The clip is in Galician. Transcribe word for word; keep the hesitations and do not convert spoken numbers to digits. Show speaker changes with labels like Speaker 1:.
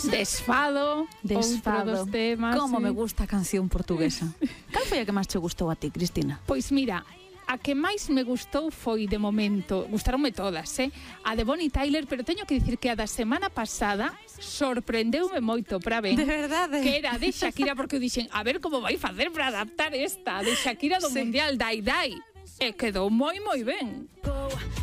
Speaker 1: Desfado,
Speaker 2: Desfado.
Speaker 1: outro dos temas.
Speaker 2: Como
Speaker 1: sí.
Speaker 2: me gusta a canción portuguesa. Cal foi a que máis che gustou a ti, Cristina?
Speaker 1: Pois mira, a que máis me gustou foi, de momento, gustaronme todas, eh? A de Bonnie Tyler, pero teño que dicir que a da semana pasada sorprendeume moito para ben.
Speaker 2: De verdade.
Speaker 1: Que era de Shakira, porque eu dixen, a ver como vai facer para adaptar esta, de Shakira do
Speaker 2: Sí.
Speaker 1: Mundial, Dai Dai. E quedou moi, moi ben.